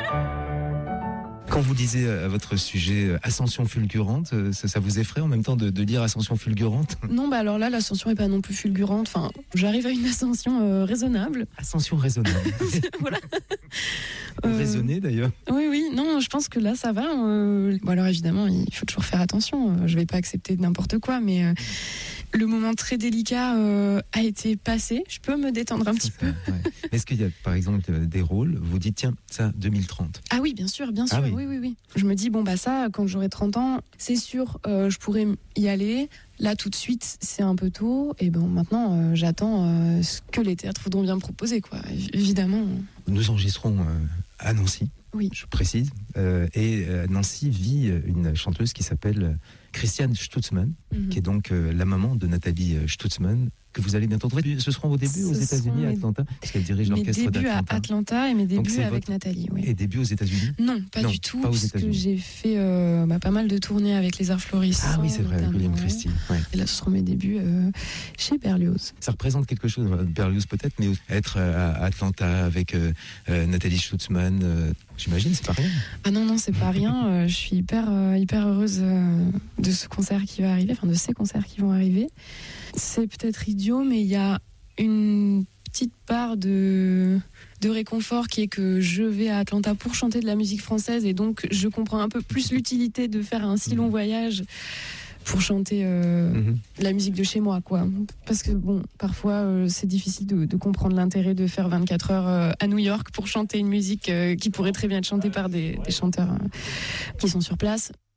Quand vous lisez à votre sujet Ascension fulgurante, ça vous effraie en même temps de lire Ascension fulgurante ? Non, bah alors là, l'ascension est pas non plus fulgurante. Enfin, j'arrive à une ascension raisonnable. Ascension raisonnable. Voilà. Raisonner d'ailleurs. Oui, non, je pense que là, ça va. Bon, alors évidemment, il faut toujours faire attention. Je vais pas accepter n'importe quoi, mais le moment très délicat a été passé. Je peux me détendre un petit peu. Ouais. Est-ce qu'il y a, par exemple, des rôles, vous dites, tiens, ça, 2030 ? Ah oui, bien sûr. Ah oui. Oui. Je me dis, bon, bah ça, quand j'aurai 30 ans, c'est sûr, je pourrais y aller. Là, tout de suite, c'est un peu tôt. Et bon, maintenant, j'attends ce que les théâtres voudront bien me proposer, quoi. Évidemment. Nous enregistrons à Nancy, Oui. je précise. Et Nancy vit une chanteuse qui s'appelle Christiane Stutzmann, qui est donc la maman de Nathalie Stutzmann, que vous allez bientôt trouver. Ce seront vos débuts aux États-Unis, à Atlanta, parce qu'elle dirige l'orchestre d'Atlanta. Mes débuts à Atlanta et mes débuts avec Nathalie. Oui. Et débuts aux États-Unis ? Non, pas du tout, pas aux parce que États-Unis. j'ai fait pas mal de tournées avec les Arts Florissants. Ah oui, c'est vrai, avec William Christie. Ouais. Et là, ce seront mes débuts chez Berlioz. Ça représente quelque chose, Berlioz peut-être, mais être à Atlanta avec Nathalie Stutzmann, j'imagine, c'est pas rien. Ah non, c'est pas rien. Je suis hyper heureuse de ce concert qui va arriver, enfin de ces concerts qui vont arriver. C'est peut-être idiot, mais il y a une petite part de réconfort qui est que je vais à Atlanta pour chanter de la musique française et donc je comprends un peu plus l'utilité de faire un si long voyage pour chanter la musique de chez moi, quoi. Parce que bon, parfois c'est difficile de comprendre l'intérêt de faire 24 heures à New York pour chanter une musique qui pourrait très bien être chantée par des chanteurs qui sont sur place.